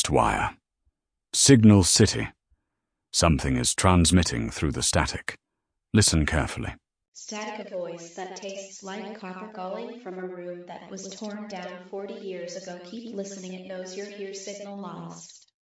Ghost wire. Signal City. Something is transmitting through the static. Listen carefully. Static, a voice that tastes like copper calling from a room that was torn down 40 years ago. Keep listening, it knows you're here. Signal lost.